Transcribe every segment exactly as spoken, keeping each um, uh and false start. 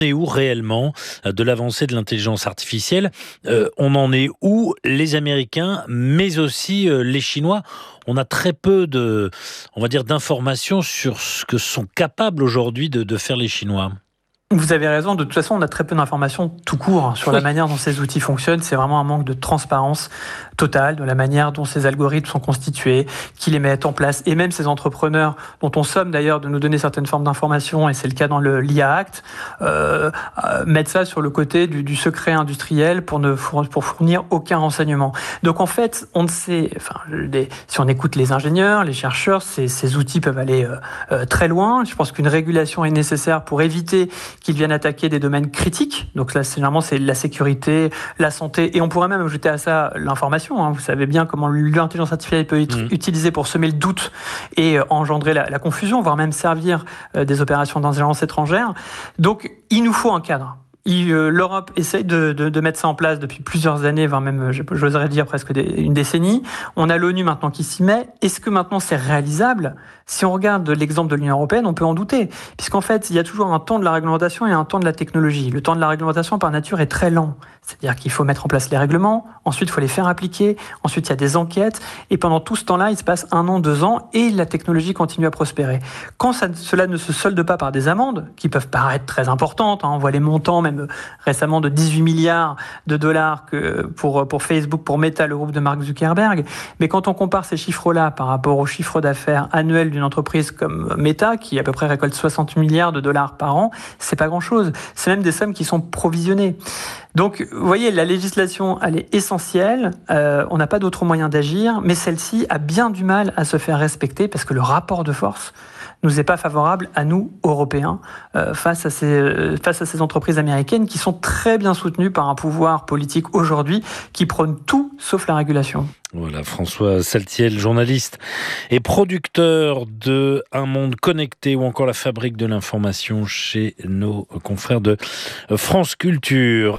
Et où réellement de l'avancée de l'intelligence artificielle, euh, on en est où les Américains, mais aussi euh, les Chinois. On a très peu de, on va dire, d'informations sur ce que sont capables aujourd'hui de, de faire les Chinois. Vous avez raison, de toute façon, on a très peu d'informations tout court sur oui. la manière dont ces outils fonctionnent. C'est vraiment un manque de transparence totale de la manière dont ces algorithmes sont constitués, qui les mettent en place, et même ces entrepreneurs, dont on somme d'ailleurs de nous donner certaines formes d'informations, et c'est le cas dans le l'I A Act, euh, euh, mettent ça sur le côté du, du secret industriel pour ne pour fournir aucun renseignement. Donc en fait, on ne sait, enfin, les, si on écoute les ingénieurs, les chercheurs, ces, ces outils peuvent aller euh, euh, très loin. Je pense qu'une régulation est nécessaire pour éviter qu'ils viennent attaquer des domaines critiques. Donc là, c'est, généralement, c'est la sécurité, la santé, et on pourrait même ajouter à ça l'information. Hein. Vous savez bien comment l'intelligence artificielle peut être mmh. utilisée pour semer le doute et euh, engendrer la, la confusion, voire même servir euh, des opérations d'ingérence étrangère. Donc, il nous faut un cadre. Il, euh, L'Europe essaye de, de, de mettre ça en place depuis plusieurs années, voire même, j'oserais dire, presque des, une décennie. On a l'ONU maintenant qui s'y met. Est-ce que maintenant c'est réalisable ? Si on regarde l'exemple de l'Union européenne, on peut en douter. Puisqu'en fait, il y a toujours un temps de la réglementation et un temps de la technologie. Le temps de la réglementation, par nature, est très lent. C'est-à-dire qu'il faut mettre en place les règlements, ensuite il faut les faire appliquer, ensuite il y a des enquêtes, et pendant tout ce temps-là, il se passe un an, deux ans, et la technologie continue à prospérer. Quand ça, cela ne se solde pas par des amendes, qui peuvent paraître très importantes, hein, on voit les montants même récemment de dix-huit milliards de dollars que pour, pour Facebook, pour Meta, le groupe de Mark Zuckerberg, mais quand on compare ces chiffres-là par rapport au chiffre d'affaires annuel d'une entreprise comme Meta, qui à peu près récolte soixante milliards de dollars par an, c'est pas grand-chose. C'est même des sommes qui sont provisionnées. Donc, vous voyez, la législation, elle est essentielle. Euh, on n'a pas d'autre moyen d'agir, mais celle-ci a bien du mal à se faire respecter parce que le rapport de force nous est pas favorable à nous, Européens, euh, face à ces, euh, face à ces entreprises américaines qui sont très bien soutenues par un pouvoir politique aujourd'hui qui prône tout sauf la régulation. Voilà, François Saltiel, journaliste et producteur de Un Monde Connecté ou encore La Fabrique de l'Information chez nos confrères de France Culture.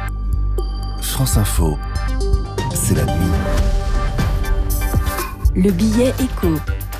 France Info, c'est la nuit. Le billet éco.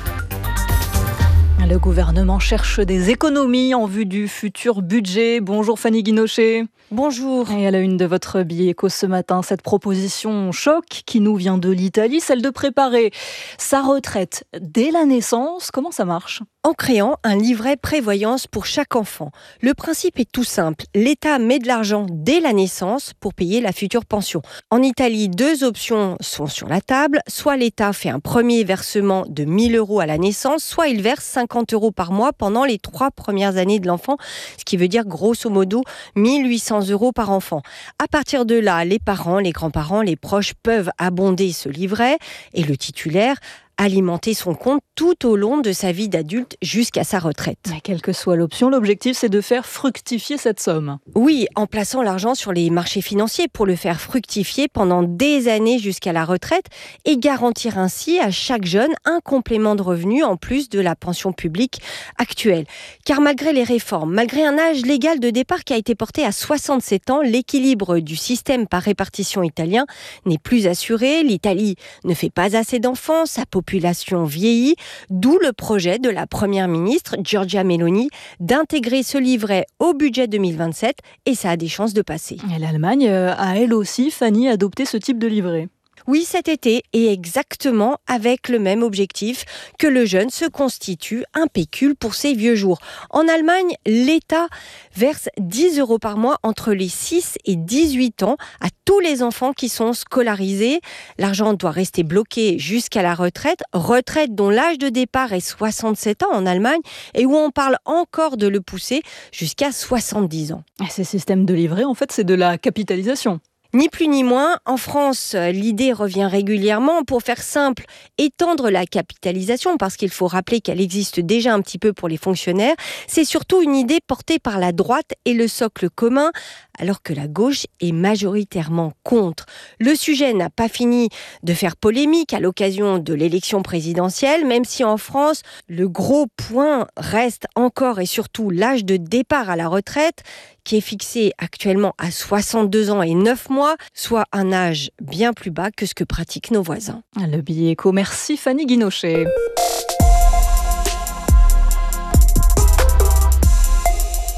Le gouvernement cherche des économies en vue du futur budget. Bonjour Fanny Guinochet. Bonjour. Et à la une de votre billet éco ce matin, cette proposition choc qui nous vient de l'Italie, celle de préparer sa retraite dès la naissance. Comment ça marche ? En créant un livret prévoyance pour chaque enfant. Le principe est tout simple. L'État met de l'argent dès la naissance pour payer la future pension. En Italie, deux options sont sur la table. Soit l'État fait un premier versement de mille euros à la naissance, soit il verse cinquante euros par mois pendant les trois premières années de l'enfant, ce qui veut dire grosso modo mille huit cents euros par enfant. À partir de là, les parents, les grands-parents, les proches peuvent abonder ce livret et le titulaire alimenter son compte tout au long de sa vie d'adulte jusqu'à sa retraite. Mais quelle que soit l'option, l'objectif c'est de faire fructifier cette somme. Oui, en plaçant l'argent sur les marchés financiers pour le faire fructifier pendant des années jusqu'à la retraite et garantir ainsi à chaque jeune un complément de revenu en plus de la pension publique actuelle. Car malgré les réformes, malgré un âge légal de départ qui a été porté à soixante-sept ans, l'équilibre du système par répartition italien n'est plus assuré. L'Italie ne fait pas assez d'enfants, sa population population vieillit, d'où le projet de la première ministre Giorgia Meloni d'intégrer ce livret au budget deux mille vingt-sept et ça a des chances de passer. Et l'Allemagne a elle aussi, Fanny, adopté ce type de livret. Oui, cet été, et exactement avec le même objectif, que le jeune se constitue un pécule pour ses vieux jours. En Allemagne, l'État verse dix euros par mois entre les six et dix-huit ans à tous les enfants qui sont scolarisés. L'argent doit rester bloqué jusqu'à la retraite, retraite dont l'âge de départ est soixante-sept ans en Allemagne et où on parle encore de le pousser jusqu'à soixante-dix ans. Ces systèmes de livret, en fait, c'est de la capitalisation. Ni plus ni moins, en France, l'idée revient régulièrement. Pour faire simple, étendre la capitalisation, parce qu'il faut rappeler qu'elle existe déjà un petit peu pour les fonctionnaires, c'est surtout une idée portée par la droite et le socle commun, alors que la gauche est majoritairement contre. Le sujet n'a pas fini de faire polémique à l'occasion de l'élection présidentielle, même si en France, le gros point reste encore et surtout l'âge de départ à la retraite, qui est fixé actuellement à soixante-deux ans et neuf mois, soit un âge bien plus bas que ce que pratiquent nos voisins. Le billet éco, merci Fanny Guinochet.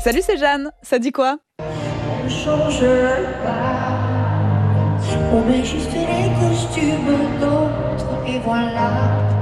Salut, c'est Jeanne. Ça dit quoi? On ne change pas, on met juste les costumes d'autres et voilà.